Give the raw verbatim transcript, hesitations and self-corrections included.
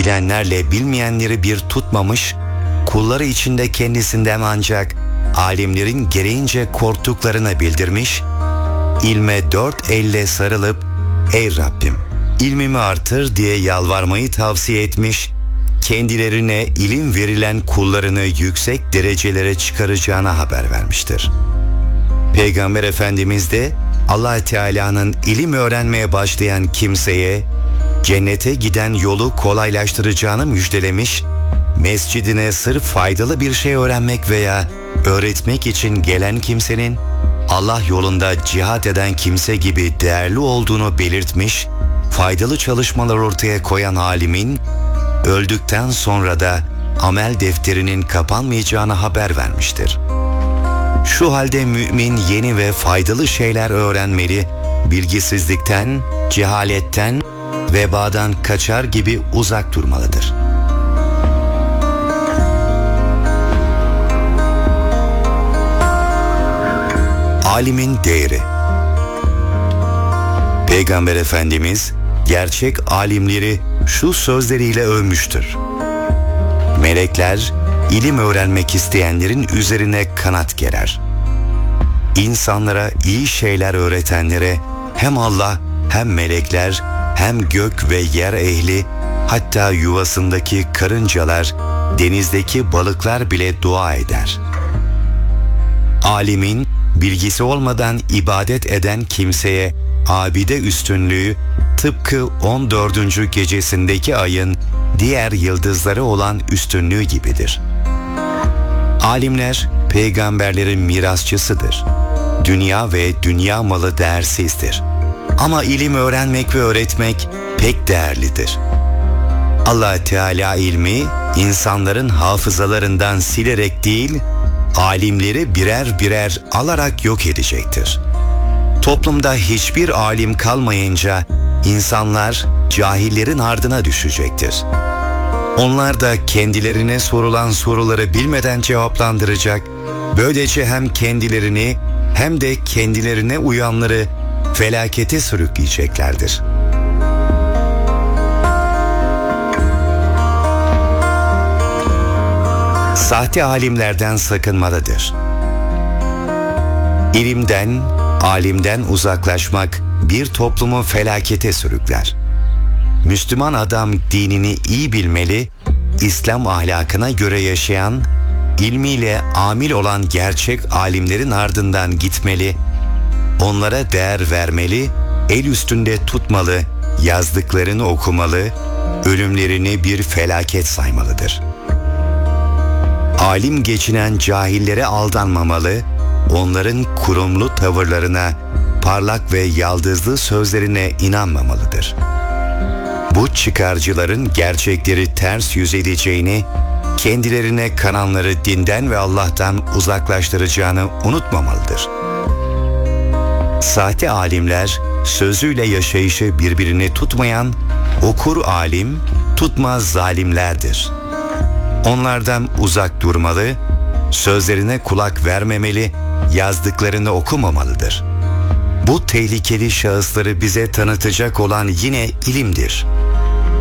bilenlerle bilmeyenleri bir tutmamış, kulları içinde kendisinden ancak alimlerin gereğince korktuklarına bildirmiş, ilme dört elle sarılıp ''Ey Rabbim, ilmimi artır'' diye yalvarmayı tavsiye etmiş, kendilerine ilim verilen kullarını yüksek derecelere çıkaracağına haber vermiştir. Peygamber Efendimiz de Allah Teala'nın ilim öğrenmeye başlayan kimseye cennete giden yolu kolaylaştıracağını müjdelemiş, mescidine sırf faydalı bir şey öğrenmek veya öğretmek için gelen kimsenin Allah yolunda cihat eden kimse gibi değerli olduğunu belirtmiş, faydalı çalışmalar ortaya koyan alimin öldükten sonra da amel defterinin kapanmayacağını haber vermiştir. Şu halde mümin yeni ve faydalı şeyler öğrenmeli, bilgisizlikten, cehaletten, vebadan kaçar gibi uzak durmalıdır. Alimin değeri. Peygamber Efendimiz gerçek alimleri şu sözleriyle övmüştür: melekler ilim öğrenmek isteyenlerin üzerine kanat gerer. İnsanlara iyi şeyler öğretenlere hem Allah hem melekler hem gök ve yer ehli, hatta yuvasındaki karıncalar, denizdeki balıklar bile dua eder. Alimin bilgisi olmadan ibadet eden kimseye abide üstünlüğü tıpkı on dördüncü gecesindeki ayın diğer yıldızları olan üstünlüğü gibidir. Alimler peygamberlerin mirasçısıdır. Dünya ve dünya malı değersizdir. Ama ilim öğrenmek ve öğretmek pek değerlidir. Allah Teala ilmi insanların hafızalarından silerek değil, alimleri birer birer alarak yok edecektir. Toplumda hiçbir alim kalmayınca insanlar cahillerin ardına düşecektir. Onlar da kendilerine sorulan soruları bilmeden cevaplandıracak, böylece hem kendilerini hem de kendilerine uyanları felakete sürükleyeceklerdir. Sahte alimlerden sakınmalıdır. İlimden, alimden uzaklaşmak bir toplumu felakete sürükler. Müslüman adam dinini iyi bilmeli, İslam ahlakına göre yaşayan, ilmiyle amil olan gerçek alimlerin ardından gitmeli, onlara değer vermeli, el üstünde tutmalı, yazdıklarını okumalı, ölümlerini bir felaket saymalıdır. Alim geçinen cahillere aldanmamalı, onların kurumlu tavırlarına, parlak ve yaldızlı sözlerine inanmamalıdır. Bu çıkarcıların gerçekleri ters yüz edeceğini, kendilerine kananları dinden ve Allah'tan uzaklaştıracağını unutmamalıdır. Sahte alimler sözüyle yaşayışı birbirini tutmayan, okur alim, tutmaz zalimlerdir. Onlardan uzak durmalı, sözlerine kulak vermemeli, yazdıklarını okumamalıdır. Bu tehlikeli şahısları bize tanıtacak olan yine ilimdir.